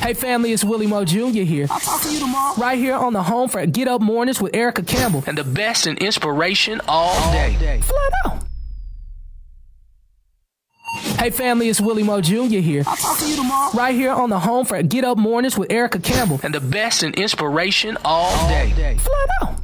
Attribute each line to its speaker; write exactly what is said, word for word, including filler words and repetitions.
Speaker 1: Hey family, it's Willie Moe Junior here.
Speaker 2: I'll talk to you tomorrow.
Speaker 1: Right here on the home for Get Up Mornings with Erica Campbell. And the best in inspiration all day. Flat out. Hey family, it's Willie Moe Junior here.
Speaker 2: I'll talk to you tomorrow.
Speaker 1: Right here on the home for Get Up Mornings with Erica Campbell. And the best in inspiration all day. Flat out.